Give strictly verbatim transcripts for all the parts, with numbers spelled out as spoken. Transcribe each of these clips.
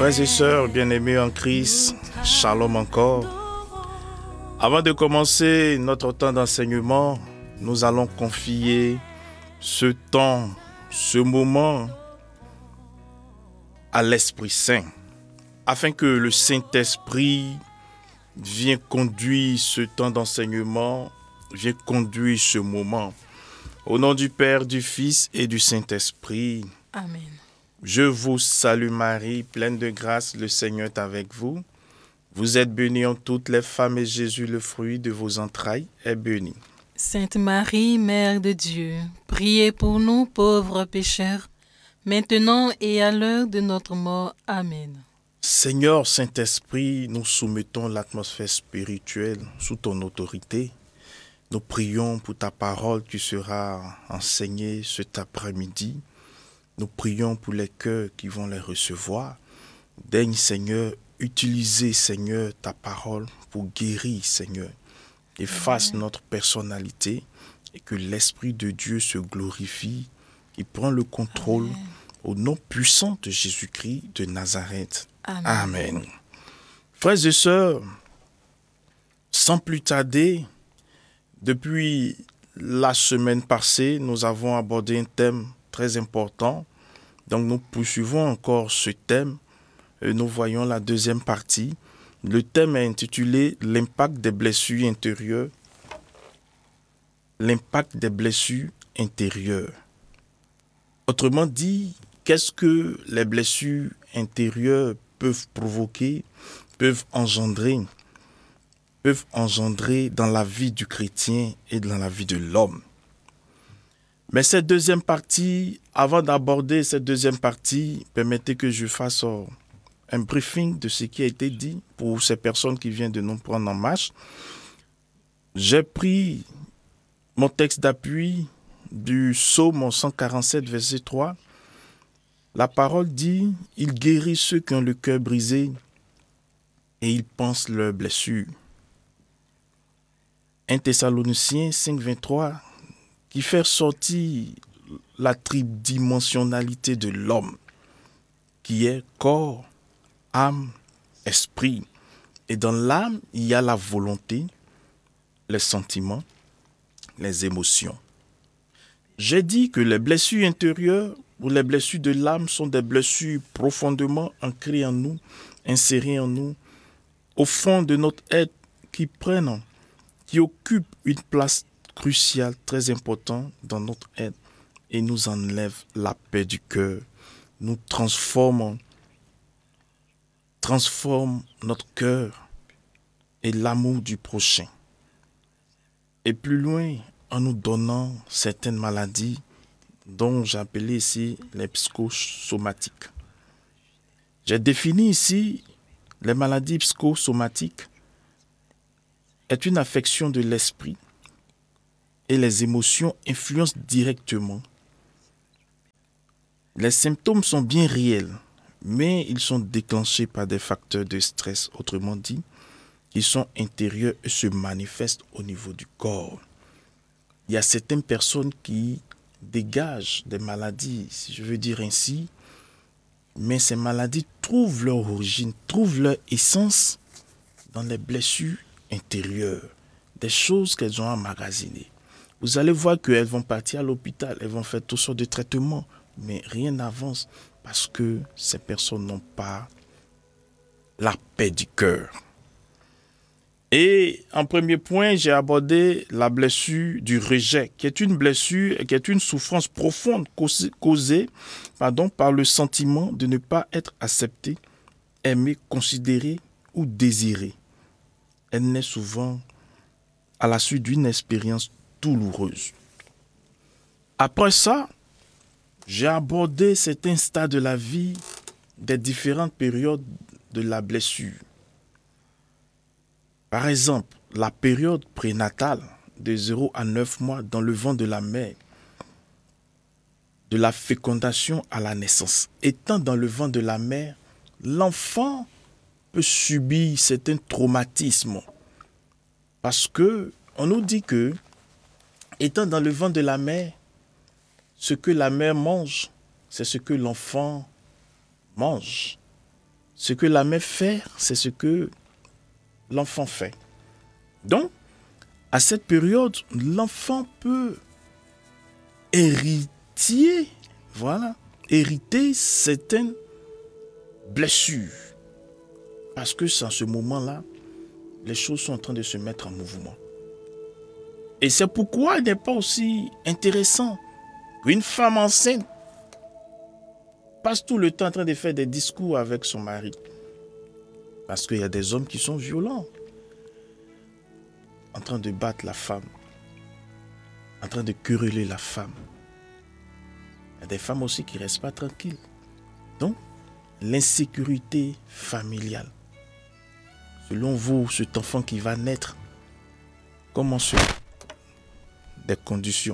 Frères et sœurs bien-aimés en Christ, shalom encore. Avant de commencer notre temps d'enseignement, nous allons confier ce temps, ce moment à l'Esprit Saint, afin que le Saint-Esprit vienne conduire ce temps d'enseignement, vienne conduire ce moment. Au nom du Père, du Fils et du Saint-Esprit. Amen. Je vous salue Marie, pleine de grâce, le Seigneur est avec vous. Vous êtes bénie en toutes les femmes et Jésus, le fruit de vos entrailles, est béni. Sainte Marie, Mère de Dieu, priez pour nous pauvres pécheurs, maintenant et à l'heure de notre mort. Amen. Seigneur Saint-Esprit, nous soumettons l'atmosphère spirituelle sous ton autorité. Nous prions pour ta parole qui sera enseignée cet après-midi. Nous prions pour les cœurs qui vont les recevoir. Daigne, Seigneur, utiliser, Seigneur, ta parole pour guérir, Seigneur. Efface notre personnalité et que l'Esprit de Dieu se glorifie, qui prend le contrôle. Amen. Au nom puissant de Jésus-Christ de Nazareth. Amen. Amen. Frères et sœurs, sans plus tarder, depuis la semaine passée, nous avons abordé un thème très important. Donc nous poursuivons encore ce thème et nous voyons la deuxième partie. Le thème est intitulé « L'impact des blessures intérieures ». L'impact des blessures intérieures. Autrement dit, qu'est-ce que les blessures intérieures peuvent provoquer, peuvent engendrer, peuvent engendrer dans la vie du chrétien et dans la vie de l'homme. Mais cette deuxième partie, avant d'aborder cette deuxième partie, permettez que je fasse un briefing de ce qui a été dit pour ces personnes qui viennent de nous prendre en marche. J'ai pris mon texte d'appui du psaume cent quarante-sept, verset trois. La parole dit « Il guérit ceux qui ont le cœur brisé et il pense leurs blessures ». un Thessaloniciens cinq, vingt-trois qui fait sortir la tridimensionnalité de l'homme, qui est corps, âme, esprit. Et dans l'âme, il y a la volonté, les sentiments, les émotions. J'ai dit que les blessures intérieures ou les blessures de l'âme sont des blessures profondément ancrées en nous, insérées en nous, au fond de notre être, qui prennent, qui occupent une place crucial, très important dans notre être et nous enlève la paix du cœur, nous transforme, transforme notre cœur et l'amour du prochain. Et plus loin, en nous donnant certaines maladies dont j'ai appelé ici les psychosomatiques. J'ai défini ici les maladies psychosomatiques est une affection de l'esprit et les émotions influencent directement. Les symptômes sont bien réels, mais ils sont déclenchés par des facteurs de stress, autrement dit, qui sont intérieurs et se manifestent au niveau du corps. Il y a certaines personnes qui dégagent des maladies, si je veux dire ainsi, mais ces maladies trouvent leur origine, trouvent leur essence dans les blessures intérieures, des choses qu'elles ont emmagasinées. Vous allez voir qu'elles vont partir à l'hôpital, elles vont faire toutes sortes de traitements, mais rien n'avance parce que ces personnes n'ont pas la paix du cœur. Et en premier point, j'ai abordé la blessure du rejet, qui est une blessure, qui est une souffrance profonde causée pardon, par le sentiment de ne pas être accepté, aimé, considéré ou désiré. Elle naît souvent à la suite d'une expérience douloureuse. Après ça, j'ai abordé certains stades de la vie des différentes périodes de la blessure. Par exemple, la période prénatale de zéro à neuf mois dans le ventre de la mère, de la fécondation à la naissance. Étant dans le ventre de la mère, l'enfant peut subir certains traumatismes parce que on nous dit que, étant dans le ventre de la mère, ce que la mère mange, c'est ce que l'enfant mange. Ce que la mère fait, c'est ce que l'enfant fait. Donc, à cette période, l'enfant peut hériter, voilà, hériter certaines blessures. Parce que c'est en ce moment-là, les choses sont en train de se mettre en mouvement. Et c'est pourquoi il n'est pas aussi intéressant qu'une femme enceinte passe tout le temps en train de faire des discours avec son mari. Parce qu'il y a des hommes qui sont violents, en train de battre la femme, en train de quereller la femme. Il y a des femmes aussi qui ne restent pas tranquilles. Donc, l'insécurité familiale. Selon vous, cet enfant qui va naître, comment sera des conditions?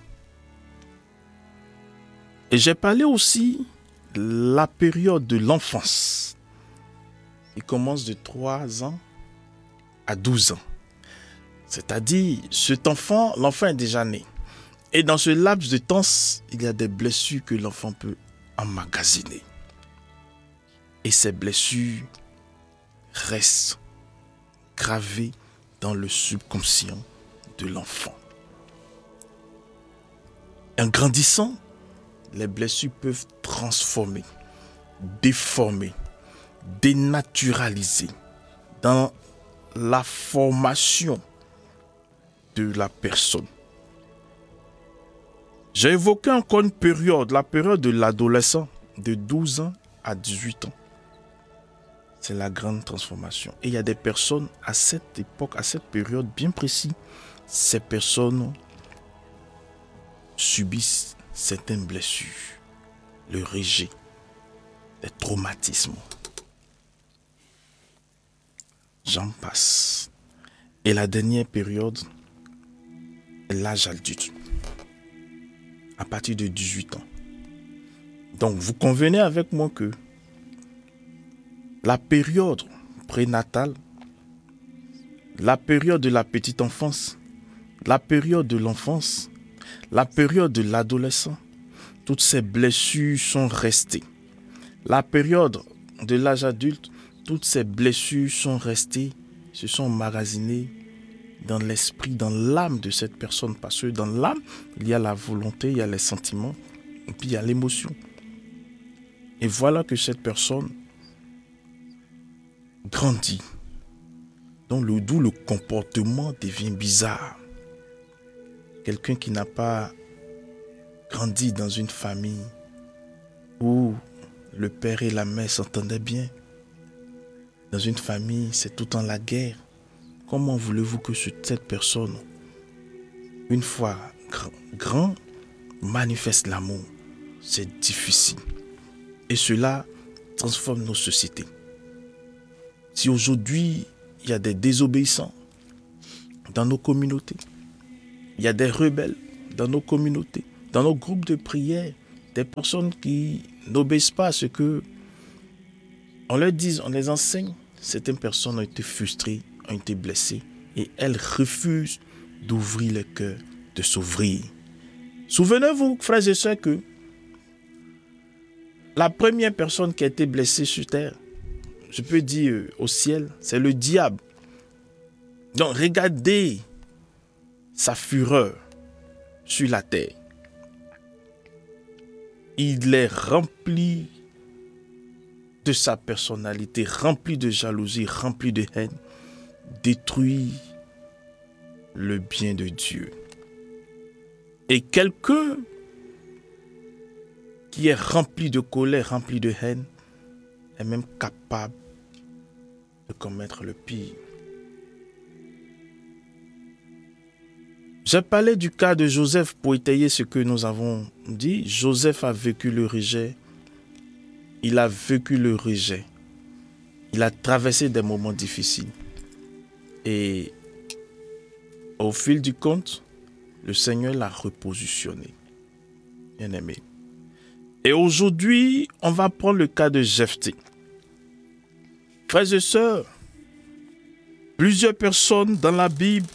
Et j'ai parlé aussi de la période de l'enfance. Il commence de trois ans à douze ans. C'est-à-dire, cet enfant, l'enfant est déjà né. Et dans ce laps de temps, il y a des blessures que l'enfant peut emmagasiner. Et ces blessures restent gravées dans le subconscient de l'enfant. En grandissant, les blessures peuvent transformer, déformer, dénaturaliser dans la formation de la personne. J'ai évoqué encore une période, la période de l'adolescent, de douze ans à dix-huit ans. C'est la grande transformation. Et il y a des personnes à cette époque, à cette période bien précise, ces personnes subissent certaines blessures, le rejet, les traumatismes. J'en passe. Et la dernière période, l'âge adulte, à partir de dix-huit ans. Donc, vous convenez avec moi que la période prénatale, la période de la petite enfance, la période de l'enfance, la période de l'adolescent, toutes ces blessures sont restées. La période de l'âge adulte, toutes ces blessures sont restées, se sont emmagasinées dans l'esprit, dans l'âme de cette personne. Parce que dans l'âme, il y a la volonté, il y a les sentiments, et puis il y a l'émotion. Et voilà que cette personne grandit. Donc le, d'où le comportement devient bizarre. Quelqu'un qui n'a pas grandi dans une famille où le père et la mère s'entendaient bien. Dans une famille, c'est tout le temps la guerre. Comment voulez-vous que cette personne, une fois grand, grand manifeste l'amour? C'est difficile. Et cela transforme nos sociétés. Si aujourd'hui, il y a des désobéissants dans nos communautés, il y a des rebelles dans nos communautés, dans nos groupes de prière, des personnes qui n'obéissent pas à ce que on leur dit, on les enseigne. Certaines personnes ont été frustrées, ont été blessées et elles refusent d'ouvrir le cœur, de s'ouvrir. Souvenez-vous, frères et sœurs, que la première personne qui a été blessée sur terre, je peux dire euh, au ciel, c'est le diable. Donc regardez sa fureur sur la terre. Il est rempli de sa personnalité, rempli de jalousie, rempli de haine, détruit le bien de Dieu. Et quelqu'un qui est rempli de colère, rempli de haine, est même capable de commettre le pire. J'ai parlé du cas de Joseph pour étayer ce que nous avons dit. Joseph a vécu le rejet. Il a vécu le rejet. Il a traversé des moments difficiles. Et au fil du compte, le Seigneur l'a repositionné. Bien aimé. Et aujourd'hui, on va prendre le cas de Jephthé. Frères et sœurs, plusieurs personnes dans la Bible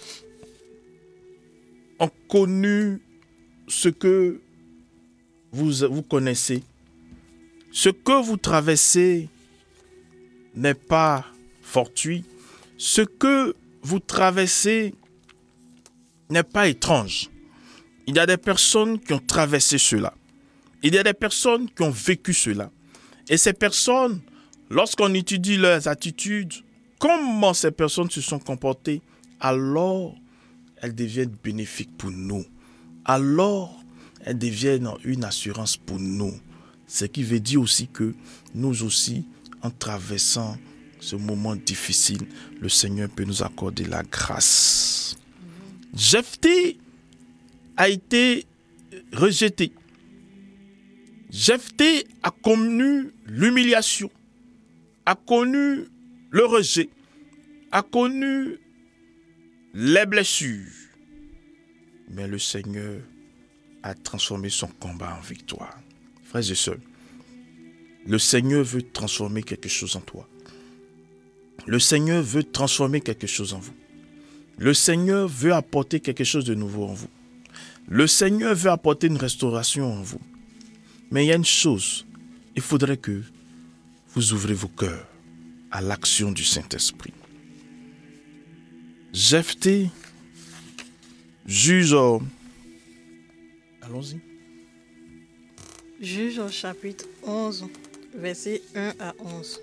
ont connu ce que vous, vous connaissez. Ce que vous traversez n'est pas fortuit. Ce que vous traversez n'est pas étrange. Il y a des personnes qui ont traversé cela. Il y a des personnes qui ont vécu cela. Et ces personnes, lorsqu'on étudie leurs attitudes, comment ces personnes se sont comportées, alors elles deviennent bénéfiques pour nous. Alors elles deviennent une assurance pour nous. Ce qui veut dire aussi que nous aussi, en traversant ce moment difficile, le Seigneur peut nous accorder la grâce. Jephthé a été rejeté. Jephthé a connu l'humiliation, a connu le rejet, a connu les blessures. Mais le Seigneur a transformé son combat en victoire. Frères et sœurs, le Seigneur veut transformer quelque chose en toi. Le Seigneur veut transformer quelque chose en vous. Le Seigneur veut apporter quelque chose de nouveau en vous. Le Seigneur veut apporter une restauration en vous. Mais il y a une chose, il faudrait que vous ouvrez vos cœurs à l'action du Saint-Esprit. Jephthé, juge, au... allons-y. Juge au chapitre onze, versets un à onze.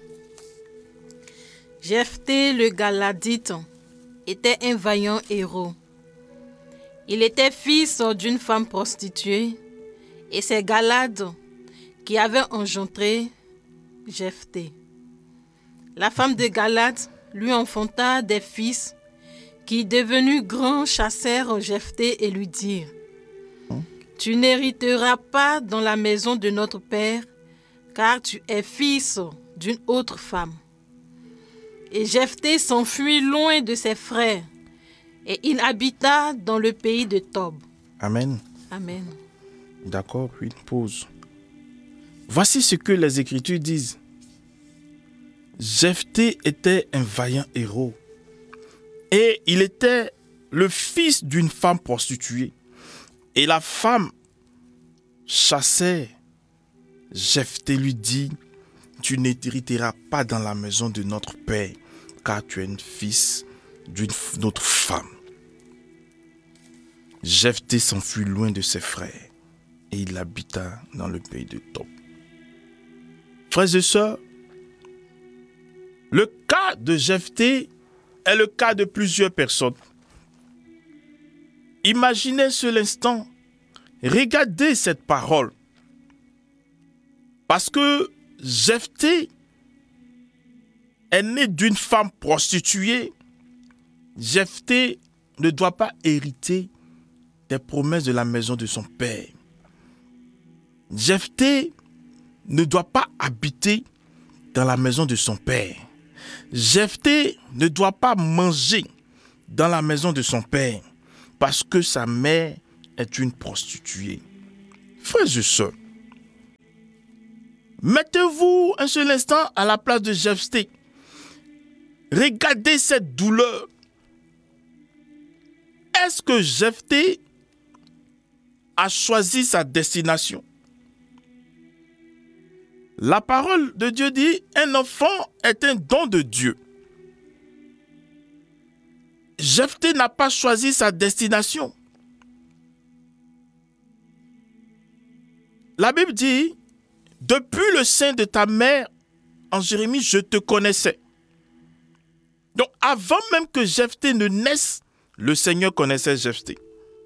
Jephthé le Galadite était un vaillant héros. Il était fils d'une femme prostituée et c'est Galad qui avait engendré Jephthé. La femme de Galad lui enfanta des fils qui, devenus grands, chassèrent Jephthé et lui dirent: « Tu n'hériteras pas dans la maison de notre père, car tu es fils d'une autre femme. » Et Jephthé s'enfuit loin de ses frères, et il habita dans le pays de Tob. Amen. Amen. D'accord, puis pause. Voici ce que les Écritures disent. Jephthé était un vaillant héros. Et il était le fils d'une femme prostituée. Et la femme chassait. Jephthé lui dit: tu n'hériteras pas dans la maison de notre père, car tu es un fils d'une autre femme. Jephthé s'enfuit loin de ses frères et il habita dans le pays de Tob. Frères et sœurs, le cas de Jephthé est le cas de plusieurs personnes. Imaginez ce l'instant, regardez cette parole. Parce que Jephthé est né d'une femme prostituée. Jephthé ne doit pas hériter des promesses de la maison de son père. Jephthé ne doit pas habiter dans la maison de son père. Jephthé ne doit pas manger dans la maison de son père parce que sa mère est une prostituée. Frères et sœurs, mettez-vous un seul instant à la place de Jephthé. Regardez cette douleur. Est-ce que Jephthé a choisi sa destination? La parole de Dieu dit: un enfant est un don de Dieu. Jephthé n'a pas choisi sa destination. La Bible dit: depuis le sein de ta mère, en Jérémie, je te connaissais. Donc, avant même que Jephthé ne naisse, le Seigneur connaissait Jephthé.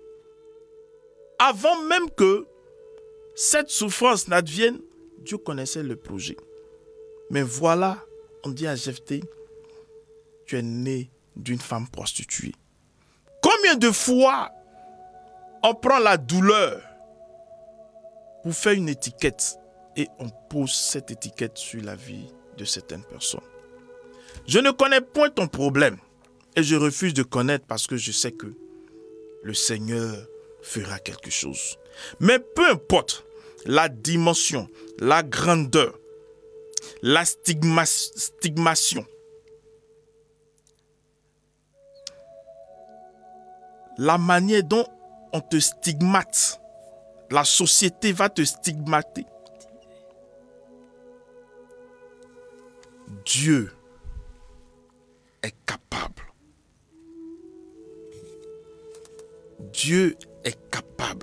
Avant même que cette souffrance n'advienne, Dieu connaissait le projet. Mais voilà, on dit à Jephthé: tu es né d'une femme prostituée. Combien de fois on prend la douleur pour faire une étiquette et on pose cette étiquette sur la vie de certaines personnes? Je ne connais point ton problème et je refuse de connaître parce que je sais que le Seigneur fera quelque chose. Mais peu importe la dimension, la grandeur, la stigma, stigmation, la manière dont on te stigmate, la société va te stigmater. Dieu est capable. Dieu est capable.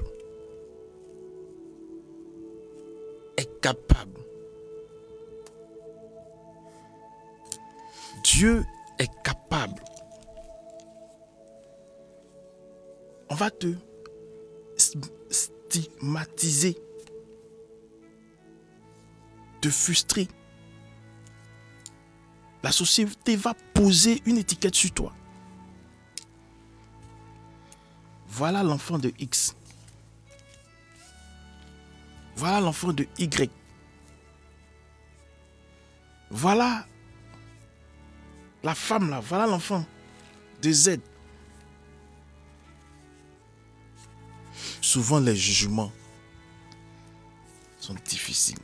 Est capable. Dieu est capable. On va te stigmatiser, te frustrer. La société va poser une étiquette sur toi. Voilà l'enfant de X. Voilà l'enfant de Y. Voilà la femme là. Voilà l'enfant de Z. Souvent les jugements sont difficiles.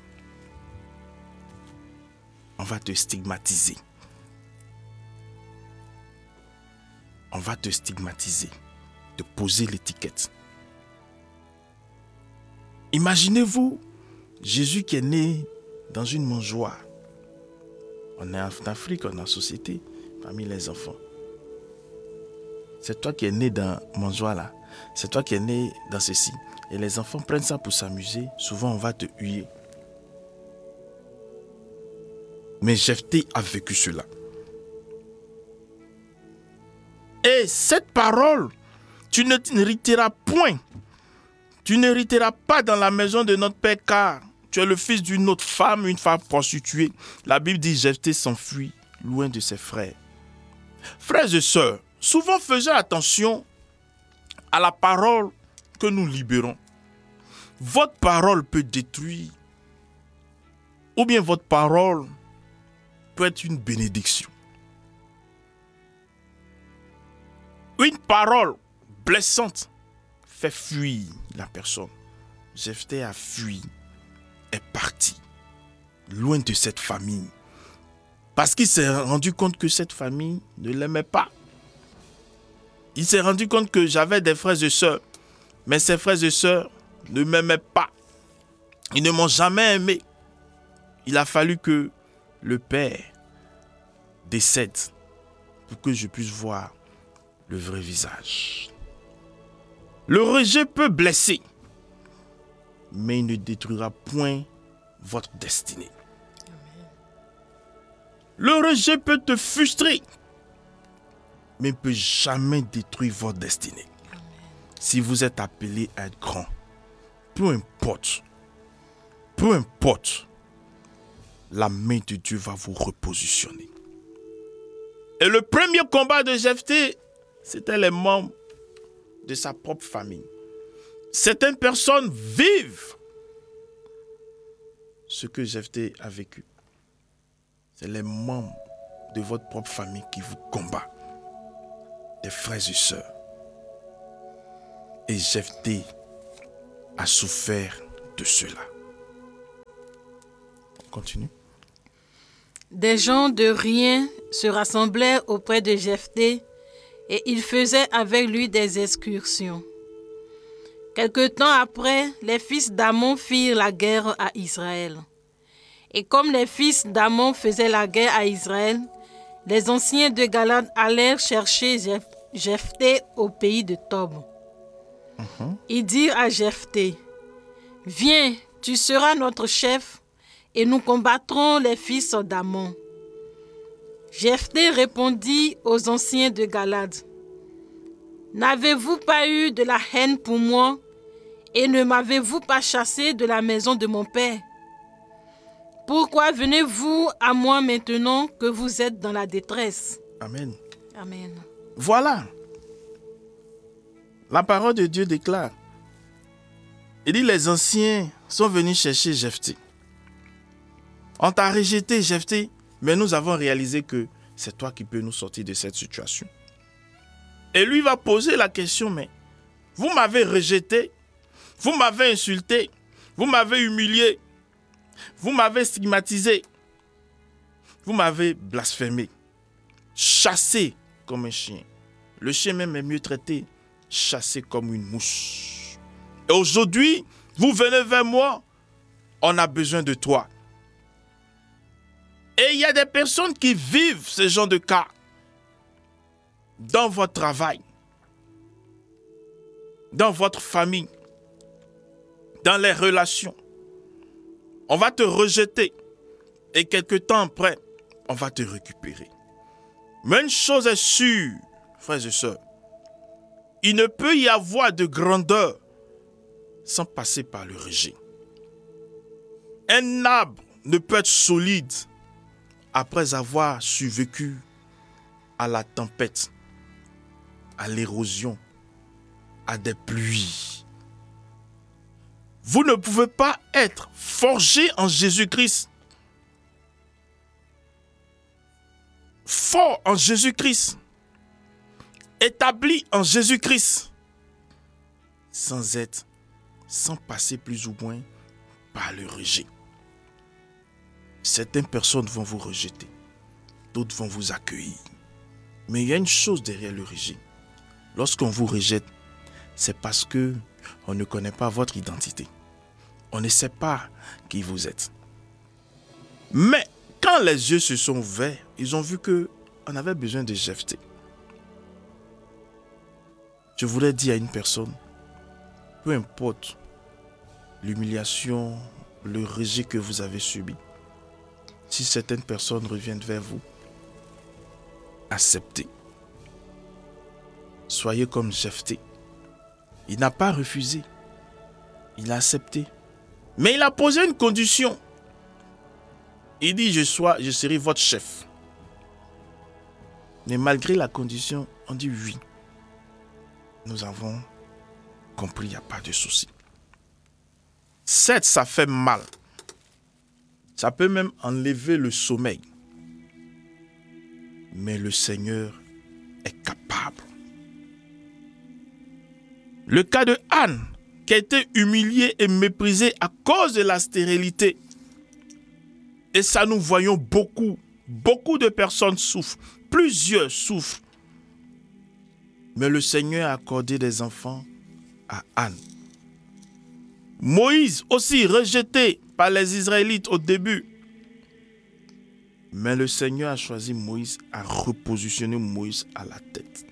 On va te stigmatiser. On va te stigmatiser, te poser l'étiquette. Imaginez-vous Jésus qui est né dans une mangeoire. On est en Afrique, on est en société, parmi les enfants. C'est toi qui es né dans mangeoire là. C'est toi qui es né dans ceci. Et les enfants prennent ça pour s'amuser. Souvent, on va te huer. Mais Jephthé a vécu cela. Et cette parole, tu ne t'hériteras point. Tu n'hériteras pas dans la maison de notre père, car tu es le fils d'une autre femme, une femme prostituée. La Bible dit Jephthé s'enfuit loin de ses frères. Frères et sœurs, souvent faisons attention à la parole que nous libérons. Votre parole peut détruire, ou bien votre parole peut être une bénédiction. Une parole blessante fait fuir la personne. Jephthé a fui, est parti, loin de cette famille. Parce qu'il s'est rendu compte que cette famille ne l'aimait pas. Il s'est rendu compte que j'avais des frères et sœurs, mais ces frères et sœurs ne m'aimaient pas. Ils ne m'ont jamais aimé. Il a fallu que le père décède pour que je puisse voir le vrai visage. Le rejet peut blesser, mais il ne détruira point votre destinée. Amen. Le rejet peut te frustrer, mais ne peut jamais détruire votre destinée. Amen. Si vous êtes appelé à être grand, peu importe, peu importe, la main de Dieu va vous repositionner. Et le premier combat de Jephthé, c'était les membres de sa propre famille. Certaines personnes vivent ce que Jephthé a vécu. C'est les membres de votre propre famille qui vous combattent. Des frères et sœurs. Et Jephthé a souffert de cela. On continue. Des gens de rien se rassemblaient auprès de Jephthé et ils faisaient avec lui des excursions. Quelque temps après, les fils d'Ammon firent la guerre à Israël. Et comme les fils d'Ammon faisaient la guerre à Israël, les anciens de Galad allèrent chercher Jephthé au pays de Tob. Uh-huh. Ils dirent à Jephthé, « Viens, tu seras notre chef, et nous combattrons les fils d'Ammon. » Jephthé répondit aux anciens de Galad, « N'avez-vous pas eu de la haine pour moi, et ne m'avez-vous pas chassé de la maison de mon père? Pourquoi venez-vous à moi maintenant que vous êtes dans la détresse? » Amen. Amen. Voilà. La parole de Dieu déclare. Il dit, les anciens sont venus chercher Jephthé. On t'a rejeté, Jephthé, mais nous avons réalisé que c'est toi qui peux nous sortir de cette situation. Et lui va poser la question, mais vous m'avez rejeté, vous m'avez insulté, vous m'avez humilié, vous m'avez stigmatisé, vous m'avez blasphémé, chassé comme un chien. Le chien même est mieux traité, chassé comme une mouche. Et aujourd'hui, vous venez vers moi, on a besoin de toi. Et Et il y a des personnes qui vivent ce genre de cas dans votre travail, dans votre famille, dans les relations. On va te rejeter et quelque temps après, on va te récupérer. Mais une chose est sûre, frères et sœurs, il ne peut y avoir de grandeur sans passer par le rejet. Un arbre ne peut être solide après avoir survécu à la tempête, à l'érosion, à des pluies. Vous ne pouvez pas être forgé en Jésus-Christ, fort en Jésus-Christ, établi en Jésus-Christ, sans être, sans passer plus ou moins par le rejet. Certaines personnes vont vous rejeter, d'autres vont vous accueillir. Mais il y a une chose derrière le rejet. Lorsqu'on vous rejette, c'est parce que on ne connaît pas votre identité. On ne sait pas qui vous êtes. Mais quand les yeux se sont ouverts, ils ont vu qu'on avait besoin de Jephthé. Je voulais dire à une personne, peu importe l'humiliation, le rejet que vous avez subi, si certaines personnes reviennent vers vous, acceptez. Soyez comme Jephthé. Il n'a pas refusé. Il a accepté. Mais il a posé une condition. Il dit, je, sois, je serai votre chef. Mais malgré la condition, on dit oui. Nous avons compris, il n'y a pas de souci. Certes, ça fait mal. Ça peut même enlever le sommeil. Mais le Seigneur est capable. Le cas de Anne, qui a été humiliée et méprisée à cause de la stérilité. Et ça, nous voyons beaucoup, beaucoup de personnes souffrent. Plusieurs souffrent. Mais le Seigneur a accordé des enfants à Anne. Moïse, aussi rejeté par les Israélites au début. Mais le Seigneur a choisi Moïse, a repositionné Moïse à la tête.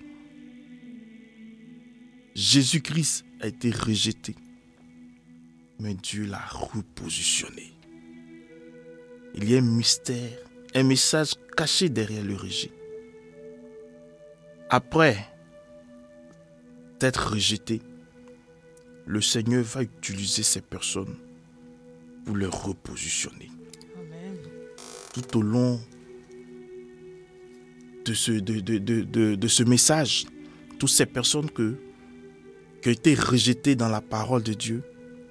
Jésus-Christ a été rejeté, mais Dieu l'a repositionné. Il y a un mystère, un message caché derrière le rejet. Après d'être rejeté, le Seigneur va utiliser ces personnes pour les repositionner. Amen. Tout au long de ce, de, de, de, de, de ce message, toutes ces personnes que qui ont été rejetés dans la parole de Dieu,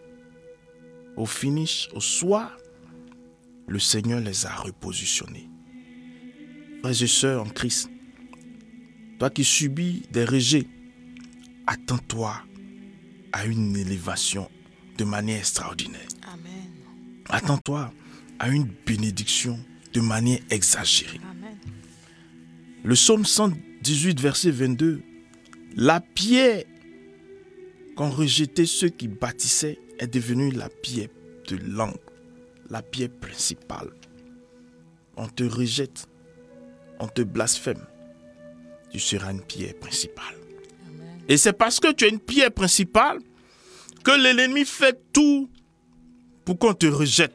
au finish, au soir, le Seigneur les a repositionnés. Frères et sœurs en Christ, toi qui subis des rejets, attends-toi à une élévation de manière extraordinaire. Amen. Attends-toi à une bénédiction de manière exagérée. Amen. Le psaume cent dix-huit, verset vingt-deux, la pierre qu'ont rejeté ceux qui bâtissaient est devenue la pierre de l'angle, la pierre principale. On te rejette, on te blasphème, tu seras une pierre principale. Amen. Et c'est parce que tu es une pierre principale que l'ennemi fait tout pour qu'on te rejette.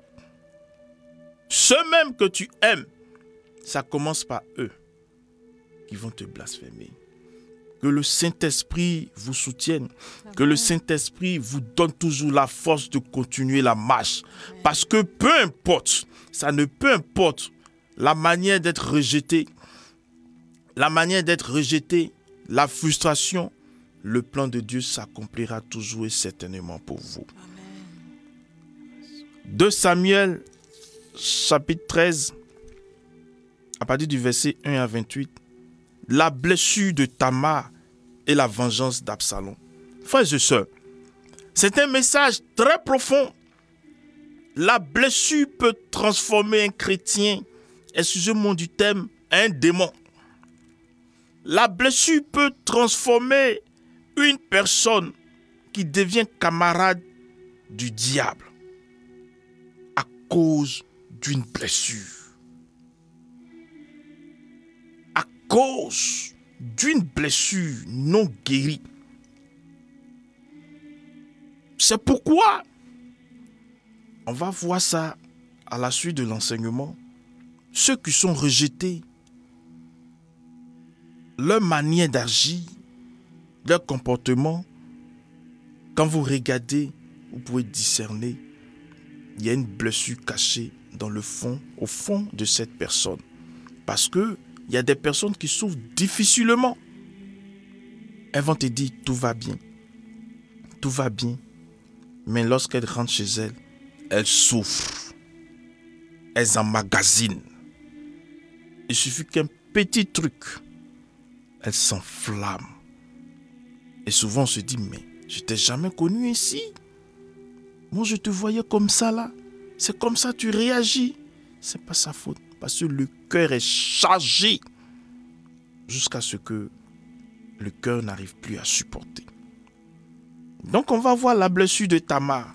Ceux même que tu aimes, ça commence par eux qui vont te blasphémer. Que le Saint-Esprit vous soutienne. Amen. Que le Saint-Esprit vous donne toujours la force de continuer la marche. Amen. Parce que peu importe, ça ne peu importe la manière d'être rejeté, la manière d'être rejeté, la frustration, le plan de Dieu s'accomplira toujours et certainement pour vous. Amen. deux Samuel, chapitre treize, à partir du verset un à vingt-huit. La blessure de Tamar et la vengeance d'Absalom. Frères et sœurs, c'est un message très profond. La blessure peut transformer un chrétien, excusez-moi du terme, en un démon. La blessure peut transformer une personne qui devient camarade du diable à cause d'une blessure. cause d'une blessure non guérie. C'est pourquoi on va voir ça à la suite de l'enseignement. Ceux qui sont rejetés, leur manière d'agir, leur comportement, quand vous regardez, vous pouvez discerner, il y a une blessure cachée dans le fond, au fond de cette personne. Parce que il y a des personnes qui souffrent difficilement. Elles vont te dire tout va bien, tout va bien. Mais lorsqu'elles rentrent chez elles, elles souffrent. Elles emmagasinent. Il suffit qu'un petit truc, elles s'enflamment. Et souvent on se dit, mais je t'ai jamais connu ici. Moi je te voyais comme ça là. C'est comme ça que tu réagis. C'est pas sa faute. Parce que le cœur est chargé. Jusqu'à ce que le cœur n'arrive plus à supporter. Donc on va voir la blessure de Tamar.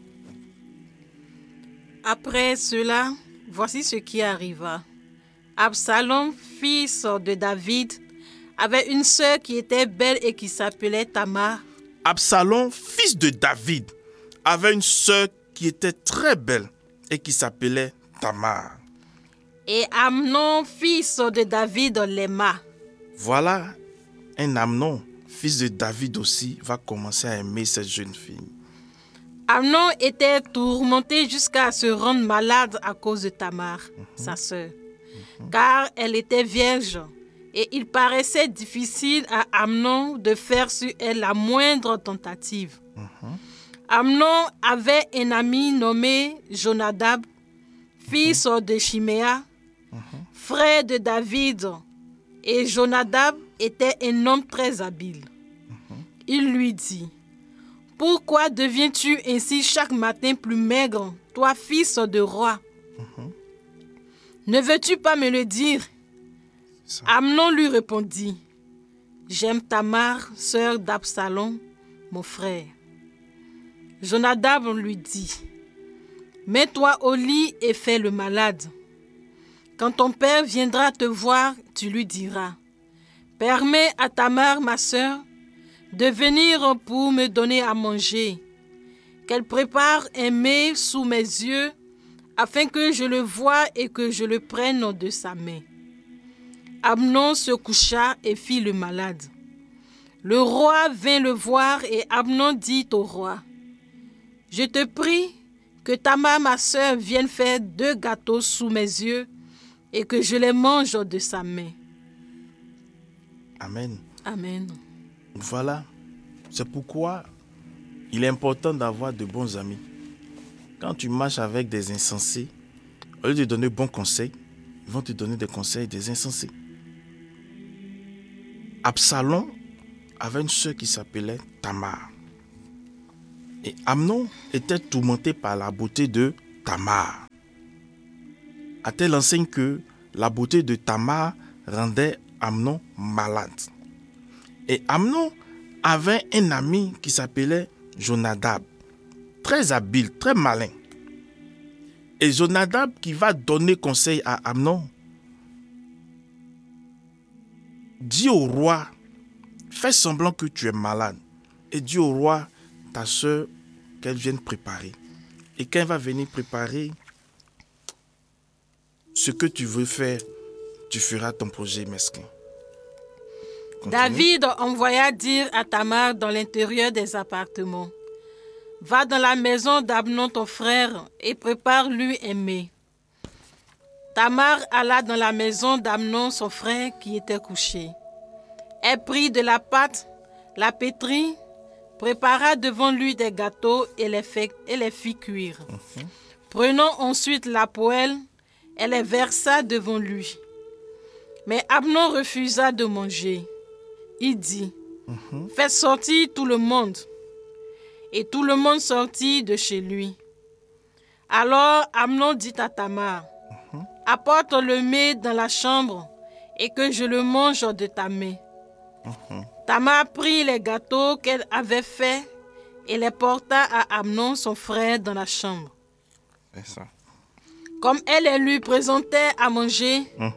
Après cela, voici ce qui arriva. Absalom, fils de David, avait une sœur qui était belle et qui s'appelait Tamar. Absalom, fils de David, avait une sœur qui était très belle et qui s'appelait Tamar. Et Amnon, fils de David, l'aima. Voilà, un Amnon, fils de David aussi, va commencer à aimer cette jeune fille. Amnon était tourmenté jusqu'à se rendre malade à cause de Tamar, mm-hmm. sa sœur, mm-hmm. car elle était vierge. Et il paraissait difficile à Amnon de faire sur elle la moindre tentative. Mm-hmm. Amnon avait un ami nommé Jonadab, fils mm-hmm. de Chiméa, mm-hmm. frère de David. Et Jonadab était un homme très habile. Mm-hmm. Il lui dit, « Pourquoi deviens-tu ainsi chaque matin plus maigre, toi fils de roi? Mm-hmm. Ne veux-tu pas me le dire ?» Amnon lui répondit, « J'aime Tamar, sœur d'Absalom, mon frère. » Jonadab lui dit, « Mets-toi au lit et fais le malade. Quand ton père viendra te voir, tu lui diras, « Permets à Tamar, ma sœur, de venir pour me donner à manger, qu'elle prépare un mets sous mes yeux, afin que je le voie et que je le prenne de sa main. » Amnon se coucha et fit le malade. Le roi vint le voir et Amnon dit au roi, « Je te prie que Tamar, ma sœur, vienne faire deux gâteaux sous mes yeux et que je les mange de sa main. » Amen. Amen. Voilà, c'est pourquoi il est important d'avoir de bons amis. Quand tu marches avec des insensés, au lieu de donner bons conseils, ils vont te donner des conseils des insensés. Absalom avait une sœur qui s'appelait Tamar. Et Amnon était tourmenté par la beauté de Tamar. À telle enseigne que la beauté de Tamar rendait Amnon malade. Et Amnon avait un ami qui s'appelait Jonadab, très habile, très malin. Et Jonadab qui va donner conseil à Amnon, dis au roi, fais semblant que tu es malade. Et dis au roi, ta soeur, qu'elle vienne préparer. Et quand elle va venir préparer, ce que tu veux faire, tu feras ton projet mesquin. Continue. David envoya dire à Tamar dans l'intérieur des appartements, « Va dans la maison d'Amnon ton frère et prépare-lui un mets. » Tamar alla dans la maison d'Amnon son frère qui était couché. Elle prit de la pâte, la pétrit, prépara devant lui des gâteaux et les, fait, et les fit cuire. Mm-hmm. Prenant ensuite la poêle, elle les versa devant lui. Mais Amnon refusa de manger. Il dit, mm-hmm. Faites sortir tout le monde. Et tout le monde sortit de chez lui. Alors Amnon dit à Tamar, mm-hmm. Apporte le mets dans la chambre et que je le mange de ta main. Mm-hmm. Tamar prit les gâteaux qu'elle avait faits et les porta à Amnon son frère dans la chambre. C'est ça. Comme elle les lui présentait à manger, mm-hmm.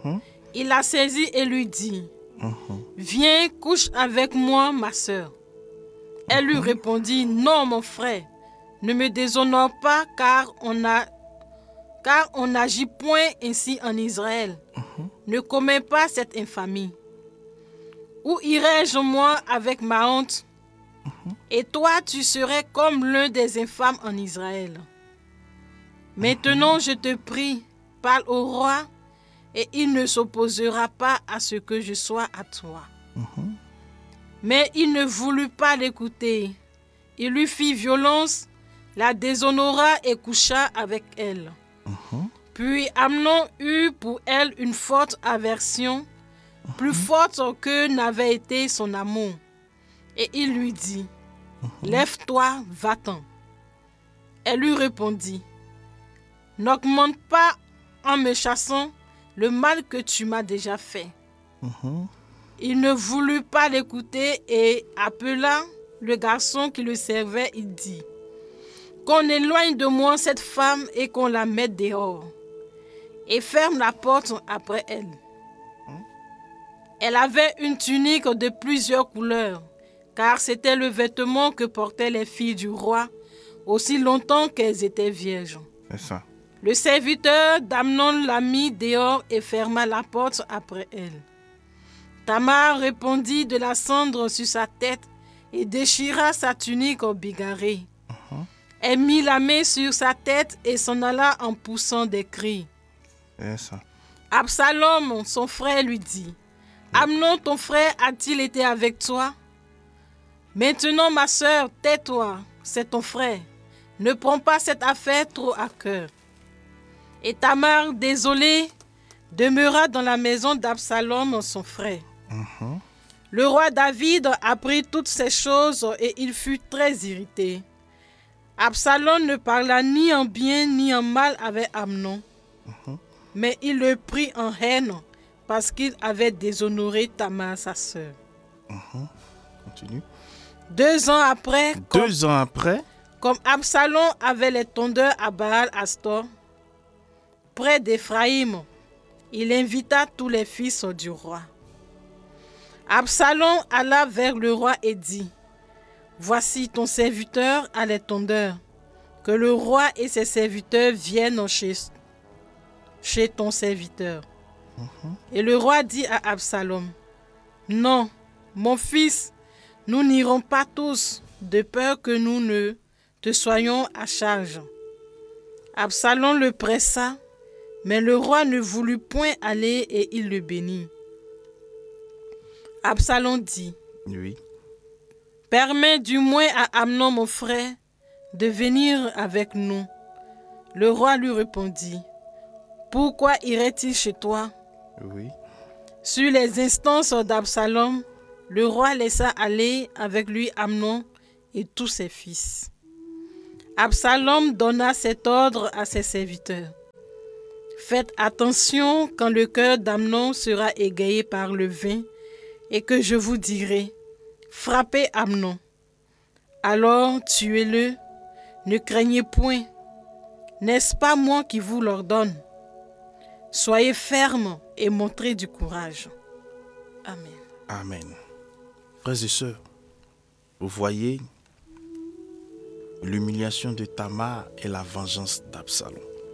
Il la saisit et lui dit, Mhm. « Viens, couche avec moi, ma sœur. » Elle lui répondit, « Non, mon frère, ne me déshonore pas, car on a, car on n'agit point ainsi en Israël. Ne commets pas cette infamie. Où irai-je, moi, avec ma honte? Et toi, tu serais comme l'un des infâmes en Israël. Maintenant, je te prie, parle au roi, et il ne s'opposera pas à ce que je sois à toi. Mhm. Mais il ne voulut pas l'écouter. Il lui fit violence, la déshonora et coucha avec elle. Mhm. Puis Amnon eut pour elle une forte aversion, plus forte que n'avait été son amour. Et il lui dit, « Lève-toi, va-t'en. » Elle lui répondit, « N'augmente pas en me chassant le mal que tu m'as déjà fait. » Mhm. Il ne voulut pas l'écouter et appela le garçon qui le servait. Il dit, « Qu'on éloigne de moi cette femme et qu'on la mette dehors. » Et ferme la porte après elle. Elle avait une tunique de plusieurs couleurs, car c'était le vêtement que portaient les filles du roi aussi longtemps qu'elles étaient vierges. C'est ça. Le serviteur d'Amnon la mit dehors et ferma la porte après elle. Tamar répandit de la cendre sur sa tête et déchira sa tunique bigarrée. Mhm. Elle mit la main sur sa tête et s'en alla en poussant des cris. C'est ça. Absalom, son frère, lui dit, « Amnon, ton frère, a-t-il été avec toi? Maintenant, ma sœur, tais-toi, c'est ton frère. Ne prends pas cette affaire trop à cœur. » Et Tamar, désolée, demeura dans la maison d'Absalom, son frère. Mhm. Le roi David apprit toutes ces choses et il fut très irrité. Absalom ne parla ni en bien ni en mal avec Amnon, Mhm. mais il le prit en haine parce qu'il avait déshonoré Tamar, sa sœur. Continue. Deux ans après, comme, Deux ans après, comme Absalom avait les tondeurs à Baal-Astor, près d'Éphraïm, il invita tous les fils du roi. Absalom alla vers le roi et dit, « Voici ton serviteur à les tondeurs, que le roi et ses serviteurs viennent chez, chez ton serviteur. » Et le roi dit à Absalom, « Non, mon fils, nous n'irons pas tous, de peur que nous ne te soyons à charge. » Absalom le pressa, mais le roi ne voulut point aller et il le bénit. Absalom dit, oui. « Permets du moins à Amnon mon frère de venir avec nous. » Le roi lui répondit, « Pourquoi irait-il chez toi? » Oui. Sur les instances d'Absalom, le roi laissa aller avec lui Amnon et tous ses fils. Absalom donna cet ordre à ses serviteurs. « Faites attention quand le cœur d'Amnon sera égayé par le vin et que je vous dirai, frappez Amnon. Alors tuez-le, ne craignez point. N'est-ce pas moi qui vous l'ordonne? Soyez fermes et montrez du courage. » Amen. Amen. Frères et sœurs, vous voyez l'humiliation de Tamar et la vengeance d'Absalom.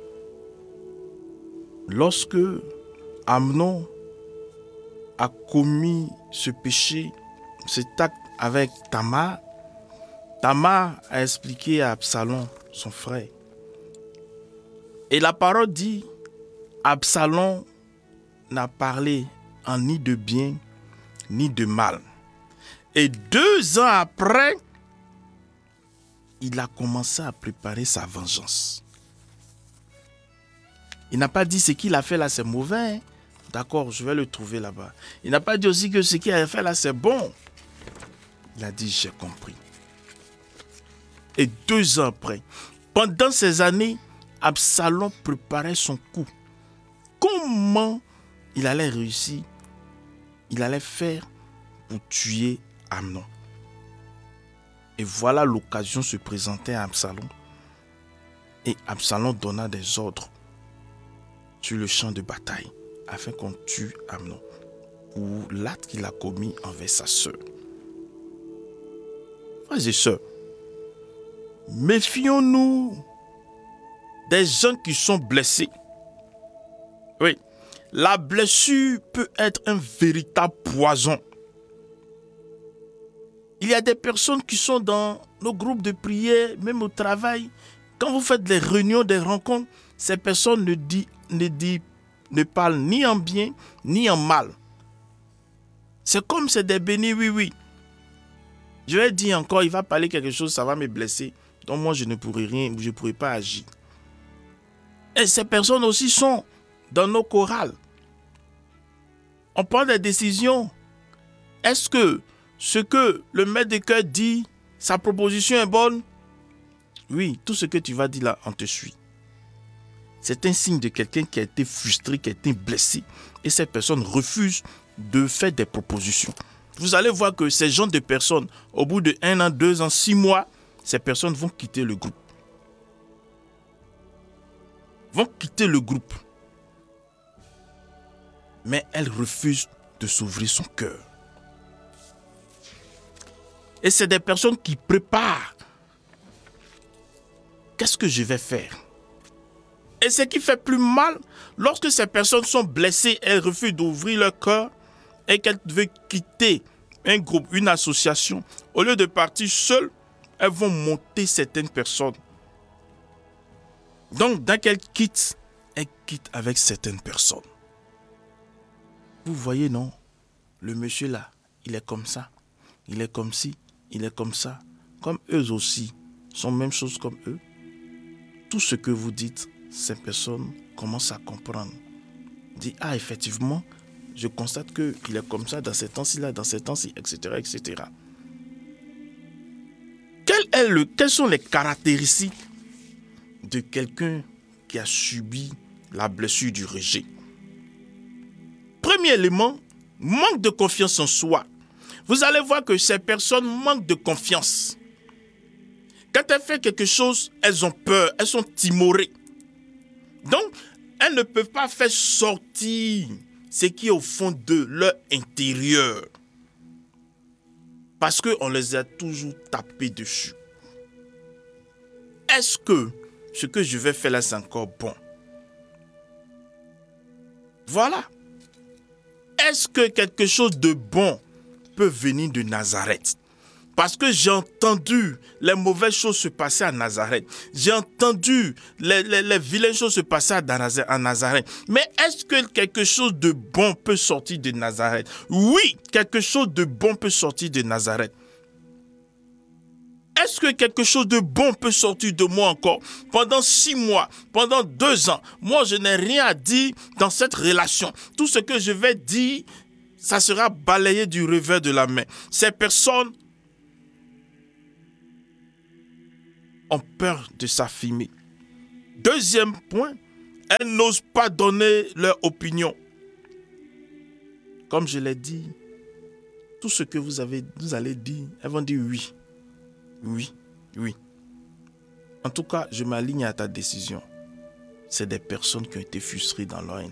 Lorsque Amnon a commis ce péché, cet acte avec Tamar, Tamar a expliqué à Absalom, son frère. Et la parole dit, Absalom n'a parlé en ni de bien ni de mal. Et deux ans après, il a commencé à préparer sa vengeance. Il n'a pas dit ce qu'il a fait là, c'est mauvais. D'accord, je vais le trouver là-bas. Il n'a pas dit aussi que ce qu'il a fait là, c'est bon. Il a dit, j'ai compris. Et deux ans après, pendant ces années, Absalom préparait son coup. Comment il allait réussir? Il allait faire pour tuer Amnon. Et voilà l'occasion se présentait à Absalom. Et Absalom donna des ordres sur le champ de bataille. afin qu'on tue Amnon pour l'acte qu'il a commis envers sa sœur. Frères et sœurs, méfions-nous des gens qui sont blessés. Oui, la blessure peut être un véritable poison. Il y a des personnes qui sont dans nos groupes de prière, même au travail. Quand vous faites des réunions, des rencontres, ces personnes ne, dit, ne, dit, ne parlent ni en bien, ni en mal. C'est comme c'est des bénis, oui, oui. Je vais dire encore, il va parler quelque chose, ça va me blesser. Donc moi, je ne pourrai rien, je ne pourrai pas agir. Et ces personnes aussi sont dans nos chorales. On prend des décisions. Est-ce que ce que le maître de chœur dit, sa proposition est bonne? Oui, tout ce que tu vas dire là, on te suit. C'est un signe de quelqu'un qui a été frustré, qui a été blessé. Et cette personne refuse de faire des propositions. Vous allez voir que ces gens de personnes, au bout de un an, deux ans, six mois, ces personnes vont quitter le groupe. Vont quitter le groupe. Mais elles refusent de s'ouvrir son cœur. Et c'est des personnes qui préparent. Qu'est-ce que je vais faire? Et ce qui fait plus mal, lorsque ces personnes sont blessées, elles refusent d'ouvrir leur cœur et qu'elles veulent quitter un groupe, une association. Au lieu de partir seules, elles vont monter certaines personnes. Donc, dès qu'elles quittent, elles quittent avec certaines personnes. Vous voyez, non? Le monsieur là, il est comme ça. Il est comme ci, il est comme ça. Comme eux aussi, sont même chose comme eux. Tout ce que vous dites, ces personnes commencent à comprendre. Dit, ah, effectivement, je constate qu'il est comme ça dans ces temps-ci, là, dans ces temps-ci, et cetera, et cetera. Quel est le, quelles sont les caractéristiques de quelqu'un qui a subi la blessure du rejet? Premier élément, manque de confiance en soi. Vous allez voir que ces personnes manquent de confiance. Quand elles font quelque chose, elles ont peur, elles sont timorées. Donc, elles ne peuvent pas faire sortir ce qui est au fond de leur intérieur. Parce qu'on les a toujours tapés dessus. Est-ce que ce que je vais faire là, c'est encore bon? Voilà. Est-ce que quelque chose de bon peut venir de Nazareth? Parce que j'ai entendu les mauvaises choses se passer à Nazareth. J'ai entendu les, les, les vilaines choses se passer à Nazareth. Mais est-ce que quelque chose de bon peut sortir de Nazareth? Oui, quelque chose de bon peut sortir de Nazareth. Est-ce que quelque chose de bon peut sortir de moi encore? Pendant six mois, pendant deux ans, moi je n'ai rien à dire dans cette relation. Tout ce que je vais dire, ça sera balayé du revers de la main. Ces personnes ont peur de s'affirmer. Deuxième point, elles n'osent pas donner leur opinion. Comme je l'ai dit, tout ce que vous, avez, vous allez dire, elles vont dire oui. Oui, oui. En tout cas, je m'aligne à ta décision. C'est des personnes qui ont été frustrées dans leur,